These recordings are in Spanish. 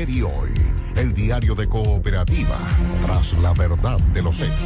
Ayer y hoy, el diario de Cooperativa, tras la verdad de los hechos.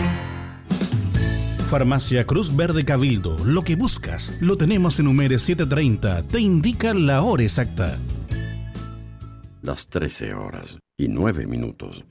Farmacia Cruz Verde Cabildo, lo que buscas, lo tenemos en Humeres 730, te indica la hora exacta. Las 13:09.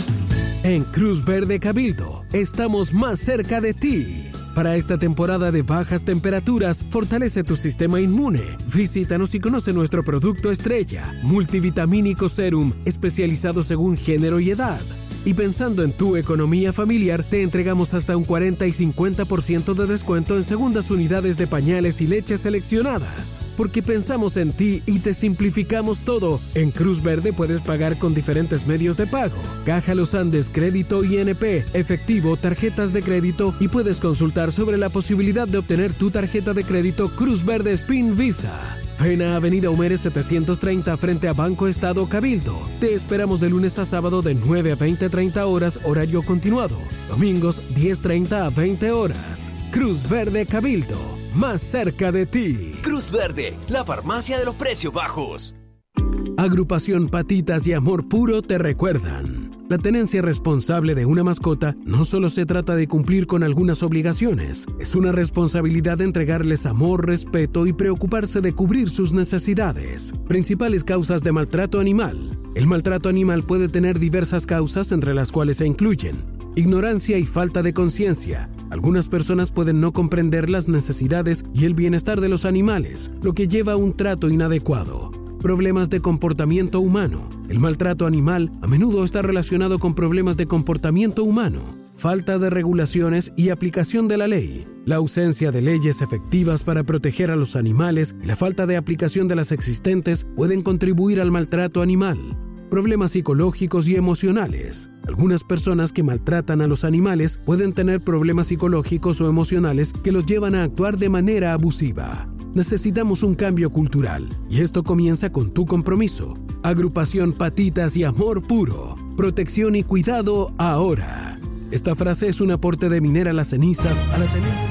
En Cruz Verde Cabildo, estamos más cerca de ti. Para esta temporada de bajas temperaturas, fortalece tu sistema inmune. Visítanos y conoce nuestro producto estrella, Multivitamínico Serum, especializado según género y edad. Y pensando en tu economía familiar, te entregamos hasta un 40 y 50% de descuento en segundas unidades de pañales y leches seleccionadas. Porque pensamos en ti y te simplificamos todo. En Cruz Verde puedes pagar con diferentes medios de pago: Caja Los Andes, crédito INP, efectivo, tarjetas de crédito, y puedes consultar sobre la posibilidad de obtener tu tarjeta de crédito Cruz Verde Spin Visa. Ven a Avenida Humeres 730 frente a Banco Estado Cabildo. Te esperamos de lunes a sábado de 9 a 20:30 horas, horario continuado. Domingos 10:30 a 20 horas. Cruz Verde Cabildo, más cerca de ti. Cruz Verde, la farmacia de los precios bajos. Agrupación Patitas y Amor Puro te recuerdan: la tenencia responsable de una mascota no solo se trata de cumplir con algunas obligaciones, es una responsabilidad de entregarles amor, respeto y preocuparse de cubrir sus necesidades. Principales causas de maltrato animal. El maltrato animal puede tener diversas causas, entre las cuales se incluyen ignorancia y falta de conciencia. Algunas personas pueden no comprender las necesidades y el bienestar de los animales, lo que lleva a un trato inadecuado. Problemas de comportamiento humano. El maltrato animal a menudo está relacionado con problemas de comportamiento humano, falta de regulaciones y aplicación de la ley, la ausencia de leyes efectivas para proteger a los animales y la falta de aplicación de las existentes pueden contribuir al maltrato animal. Problemas psicológicos y emocionales. Algunas personas que maltratan a los animales pueden tener problemas psicológicos o emocionales que los llevan a actuar de manera abusiva. Necesitamos un cambio cultural, y esto comienza con tu compromiso. Agrupación Patitas y Amor Puro. Protección y cuidado ahora. Esta frase es un aporte de Minera Las Cenizas a la tenencia.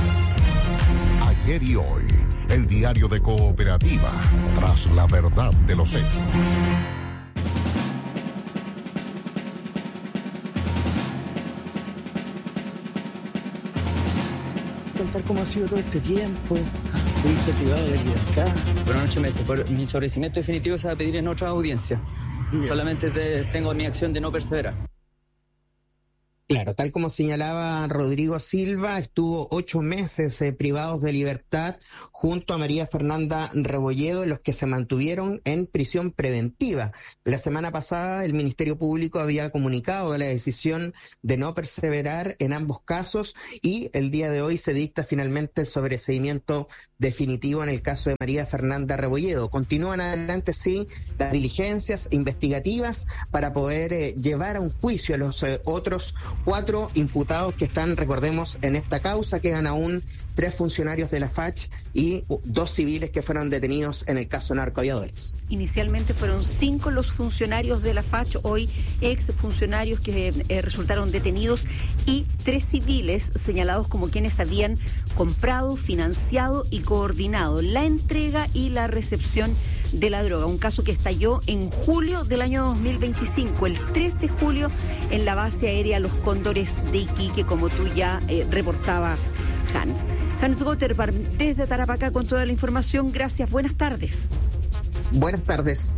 Ayer y hoy, el diario de Cooperativa, tras la verdad de los hechos. Contar cómo ha sido todo este tiempo. Fuiste privado de libertad. Buenas noches, Messi. Por mi sobrecimiento definitivo se va a pedir en otra audiencia. Yeah. Solamente tengo mi acción de no perseverar. Claro, tal como señalaba Rodrigo Silva, estuvo 8 meses privados de libertad junto a María Fernanda Rebolledo, los que se mantuvieron en prisión preventiva. La semana pasada el Ministerio Público había comunicado de la decisión de no perseverar en ambos casos, y el día de hoy se dicta finalmente el sobreseimiento definitivo en el caso de María Fernanda Rebolledo. Continúan adelante, sí, las diligencias investigativas para poder llevar a un juicio a los otros 4 imputados que están, recordemos, en esta causa. Quedan aún 3 funcionarios de la FACH y 2 civiles que fueron detenidos en el caso narcoaviadores. Inicialmente fueron 5 los funcionarios de la FACH, hoy ex funcionarios que resultaron detenidos, y 3 civiles señalados como quienes habían comprado, financiado y coordinado la entrega y la recepción de la droga. Un caso que estalló en julio del año 2025, el 3 de julio, en la base aérea Los Cóndores de Iquique, como tú ya reportabas, Hans Gotterbar, desde Tarapacá con toda la información. Gracias, buenas tardes. Buenas tardes.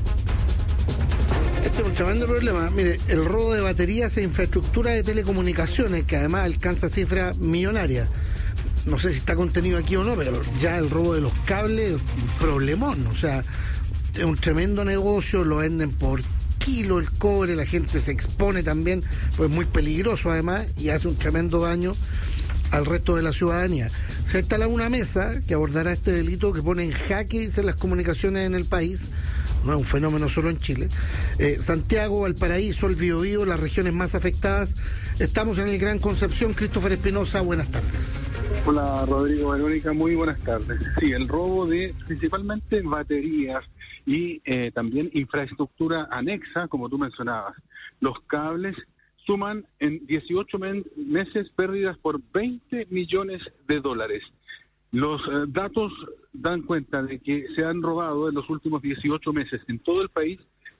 Este es un tremendo problema. Mire, el robo de baterías e infraestructura de telecomunicaciones, que además alcanza cifras millonarias. No sé si está contenido aquí o no, pero ya el robo de los cables, un problemón. O sea, es un tremendo negocio, lo venden por kilo el cobre, la gente se expone también, pues es muy peligroso además y hace un tremendo daño al resto de la ciudadanía. Se ha instalado una mesa que abordará este delito que pone en jaque las comunicaciones en el país. No es un fenómeno solo en Chile. Santiago, Valparaíso, el Biobío, las regiones más afectadas. Estamos en el Gran Concepción. Christopher Espinosa, buenas tardes. Hola Rodrigo, Verónica, muy buenas tardes. Sí, el robo de principalmente baterías y también infraestructura anexa, como tú mencionabas. Los cables suman en 18 meses pérdidas por $20 millones. Los datos dan cuenta de que se han robado en los últimos 18 meses en todo el país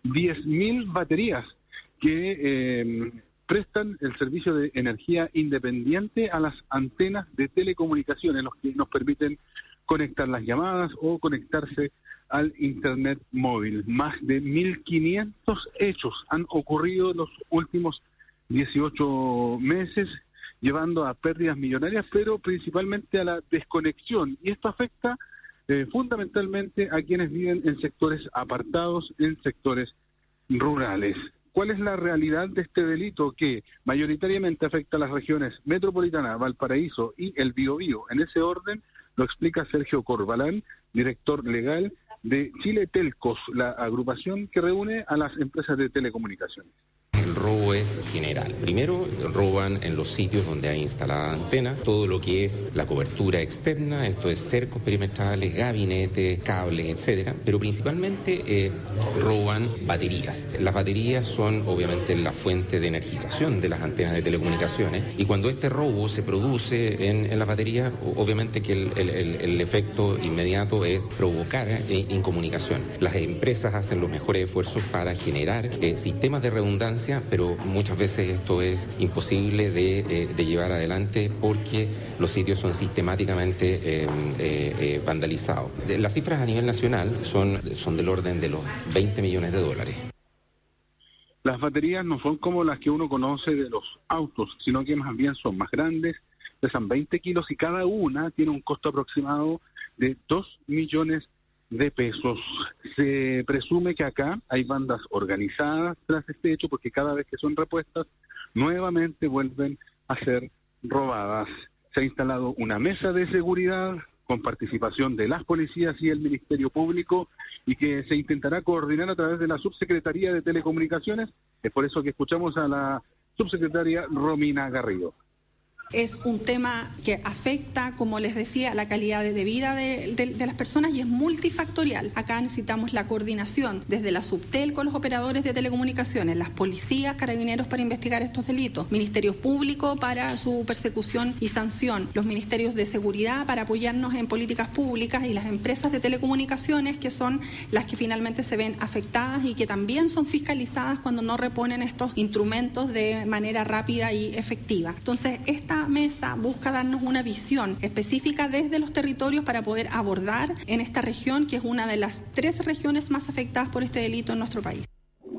10.000 baterías que prestan el servicio de energía independiente a las antenas de telecomunicaciones, los que nos permiten conectar las llamadas o conectarse al internet móvil. Más de 1.500 hechos han ocurrido en los últimos 18 meses, llevando a pérdidas millonarias, pero principalmente a la desconexión. Y esto afecta fundamentalmente a quienes viven en sectores apartados, en sectores rurales. ¿Cuál es la realidad de este delito que mayoritariamente afecta a las regiones metropolitana, Valparaíso y el Biobío? En ese orden lo explica Sergio Corbalán, director legal de Chile Telcos, la agrupación que reúne a las empresas de telecomunicaciones. El robo es general. Primero, roban en los sitios donde hay instalada antena, todo lo que es la cobertura externa, esto es cercos perimetrales, gabinetes, cables, etcétera, pero principalmente roban baterías. Las baterías son obviamente la fuente de energización de las antenas de telecomunicaciones, y cuando este robo se produce en las baterías, obviamente que el efecto inmediato es provocar incomunicación. Las empresas hacen los mejores esfuerzos para generar sistemas de redundancia, pero muchas veces esto es imposible de llevar adelante porque los sitios son sistemáticamente vandalizados. Las cifras a nivel nacional son del orden de los $20 millones. Las baterías no son como las que uno conoce de los autos, sino que más bien son más grandes, pesan 20 kilos y cada una tiene un costo aproximado de 2 millones de pesos. Se presume que acá hay bandas organizadas tras este hecho, porque cada vez que son repuestas, nuevamente vuelven a ser robadas. Se ha instalado una mesa de seguridad con participación de las policías y el Ministerio Público, y que se intentará coordinar a través de la Subsecretaría de Telecomunicaciones. Es por eso que escuchamos a la subsecretaria Romina Garrido. Es un tema que afecta, como les decía, la calidad de vida de las personas, y es multifactorial. Acá necesitamos la coordinación desde la Subtel con los operadores de telecomunicaciones, las policías, carabineros para investigar estos delitos, Ministerio Público para su persecución y sanción, los ministerios de seguridad para apoyarnos en políticas públicas, y las empresas de telecomunicaciones, que son las que finalmente se ven afectadas y que también son fiscalizadas cuando no reponen estos instrumentos de manera rápida y efectiva. Entonces, esta mesa busca darnos una visión específica desde los territorios para poder abordar en esta región, que es una de las 3 regiones más afectadas por este delito en nuestro país.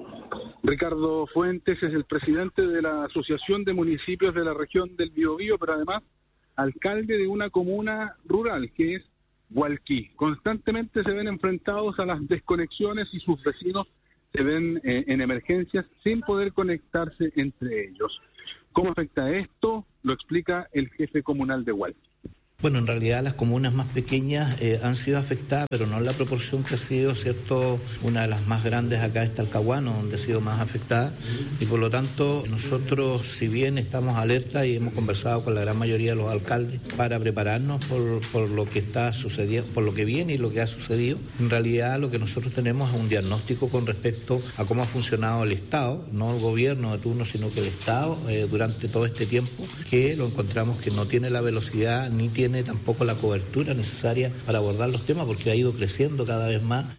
Ricardo Fuentes es el presidente de la Asociación de Municipios de la región del Biobío, pero además alcalde de una comuna rural que es Hualquí. Constantemente se ven enfrentados a las desconexiones y sus vecinos se ven en emergencias sin poder conectarse entre ellos. ¿Cómo afecta esto? Lo explica el jefe comunal de Hualqui. Bueno, en realidad las comunas más pequeñas han sido afectadas, pero no en la proporción que ha sido, ¿cierto? Una de las más grandes acá es Talcahuano, donde ha sido más afectada, y por lo tanto nosotros, si bien estamos alerta y hemos conversado con la gran mayoría de los alcaldes para prepararnos por lo que está sucediendo, por lo que viene y lo que ha sucedido, en realidad lo que nosotros tenemos es un diagnóstico con respecto a cómo ha funcionado el Estado, no el gobierno de turno, sino que el Estado durante todo este tiempo, que lo encontramos que no tiene la velocidad ni tiene tampoco la cobertura necesaria para abordar los temas, porque ha ido creciendo cada vez más.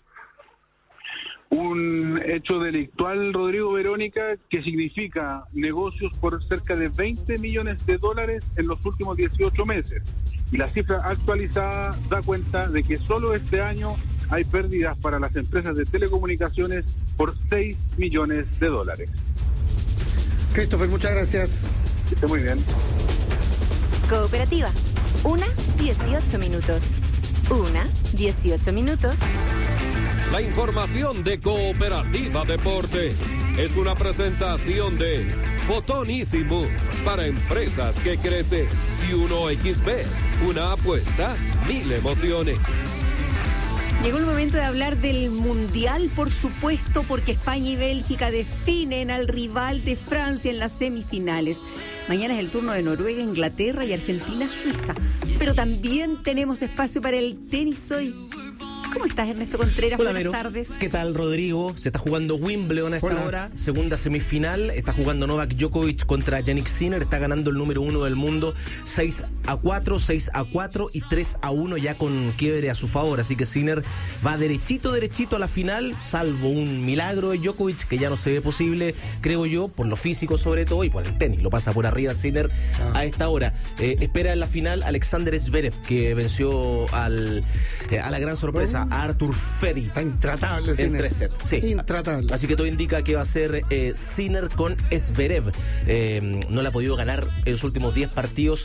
Un hecho delictual, Rodrigo, Verónica, que significa negocios por cerca de $20 millones en los últimos 18 meses. Y la cifra actualizada da cuenta de que solo este año hay pérdidas para las empresas de telecomunicaciones por $6 millones. Christopher, muchas gracias. Que esté muy bien. Cooperativa. 1:18 minutos. 1:18 minutos. La información de Cooperativa Deportes es una presentación de Fotonísimo para empresas que crecen, y 1xBet, una apuesta, 1000 emociones. Llegó el momento de hablar del Mundial, por supuesto, porque España y Bélgica definen al rival de Francia en las semifinales. Mañana es el turno de Noruega, Inglaterra y Argentina, Suiza. Pero también tenemos espacio para el tenis hoy. ¿Cómo estás, Ernesto Contreras? Hola, Buenas Vero. tardes. ¿Qué tal, Rodrigo? Se está jugando Wimbledon a esta Hola. hora, segunda semifinal. Está jugando Novak Djokovic contra Jannik Sinner. Está ganando el número 1 del mundo 6-4, 6-4 y 3-1 ya con quiebre a su favor. Así que Sinner va derechito a la final, salvo un milagro de Djokovic que ya no se ve posible, creo yo, por lo físico sobre todo y por el tenis. Lo pasa por arriba Sinner a esta hora. Espera en la final Alexander Zverev, que venció a la gran sorpresa a Arthur Ferry. Está intratable, en Sinner. 3 sets. Sí. Intratable. Así que todo indica que va a ser Sinner con Zverev. No le ha podido ganar en los últimos 10 partidos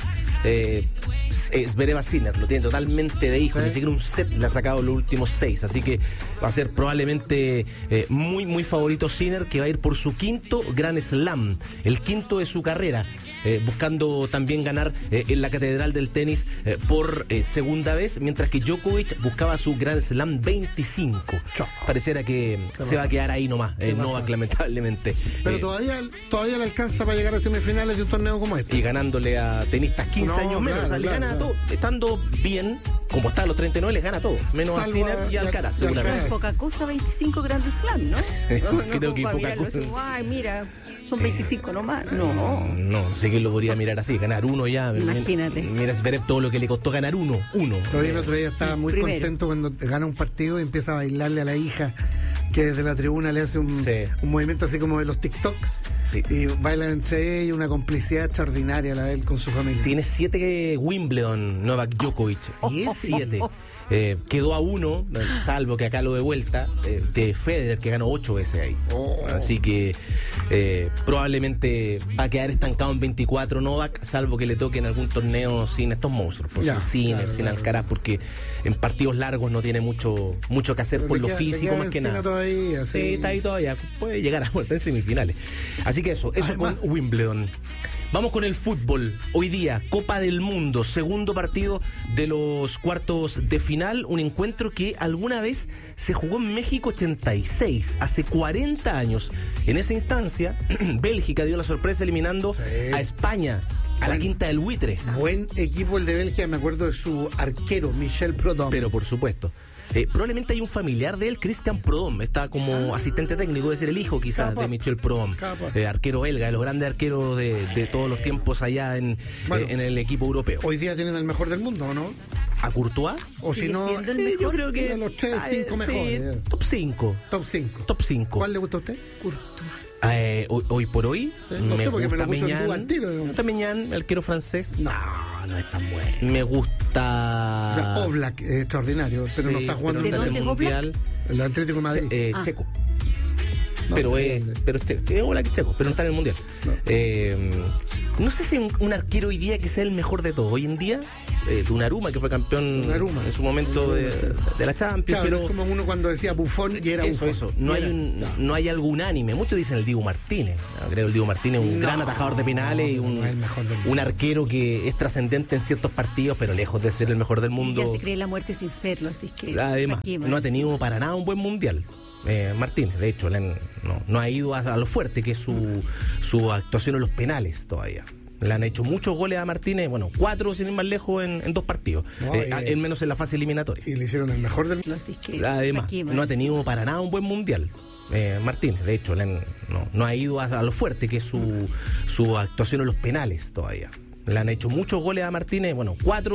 Zverev a Sinner. Lo tiene totalmente de hijo. Ni siquiera un set le ha sacado los últimos 6. Así que va a ser probablemente muy favorito Sinner, que va a ir por su quinto Grand Slam. El quinto de su carrera. Buscando también ganar en la catedral del tenis por segunda vez, mientras que Djokovic buscaba su Grand Slam 25. Pareciera que se va a quedar ahí nomás, Novak, lamentablemente. Pero todavía le alcanza para llegar a semifinales de un torneo como este. Y ganándole a tenistas 15 años menos, claro, o sea, le gana a todo. Estando bien, como está a los 39, les gana a todo, menos a Sinner y Alcaraz, No seguramente. es poca cosa, 25 Grand Slam, ¿no? Creo que para poca mirarlo cosa. así, ay, mira, son 25 nomás. No sé quién lo podría mirar así, ganar uno ya. Imagínate. Mira Zverev todo lo que le costó ganar uno. Lo vi el otro día, estaba muy Primero. contento cuando gana un partido y empieza a bailarle a la hija, que desde la tribuna le hace un movimiento así como de los TikTok. Y bailan entre ellos, una complicidad extraordinaria la de él con su familia. Tiene 7 Wimbledon Novak Djokovic. 7. Quedó a 1, salvo que acá lo de vuelta, de Federer, que ganó 8 veces ahí. Así que probablemente va a quedar estancado en 24 Novak, salvo que le toque en algún torneo sin estos monstruos, pues, sin Sinner, sin Alcaraz, porque en partidos largos no tiene mucho que hacer. Pero por lo físico más que nada. Todavía, sí, está ahí todavía, puede llegar a vuelta en semifinales. Así que eso con Wimbledon. Vamos con el fútbol. Hoy día, Copa del Mundo, segundo partido de los cuartos de final. Un encuentro que alguna vez se jugó en México 86, hace 40 años. En esa instancia, Bélgica dio la sorpresa eliminando a España, a la Quinta del Buitre. Buen equipo el de Bélgica, me acuerdo de su arquero, Michel Prudhomme. Pero por supuesto. Probablemente hay un familiar de él, Christian Prudhomme, está como asistente técnico, debe ser el hijo quizás de Michel Prudhomme, arquero belga, de los grandes arqueros de todos los tiempos allá en el equipo europeo. Hoy día tienen al mejor del mundo, ¿o no? ¿A Courtois? O si no, yo creo que de los 3, 5 mejores. Top 5. Top 5. ¿Cuál le gusta a usted? Hoy por hoy me gusta Meñán. Meñán, el arquero francés. No es tan bueno. Me gusta Oblak, extraordinario, pero no está jugando ¿De dónde es mundial. El Atlético de Madrid. Checo. Pero es checo, pero no está en el mundial. No sé si un arquero hoy día que sea el mejor de todos. Hoy en día, Donnarumma, que fue campeón en su momento de la Champions. Claro, pero es como uno cuando decía Buffon y era Buffon. Eso. No hay algo unánime. Muchos dicen el Dibu Martínez. Creo el Dibu Martínez es un gran atajador de penales y un arquero que es trascendente en ciertos partidos, pero lejos de ser el mejor del mundo. Y ya se cree la muerte sin serlo, así que... Además, no ha tenido para nada un buen mundial. Martínez, de hecho, no ha ido a lo fuerte que es su actuación en los penales todavía. Le han hecho muchos goles a Martínez, 4 sin ir más lejos en 2 partidos, en menos en la fase eliminatoria. Y le hicieron el mejor del mundo. Además, no ha tenido para nada un buen mundial. Martínez, de hecho, no ha ido a lo fuerte que es su actuación en los penales todavía. Le han hecho muchos goles a Martínez, 4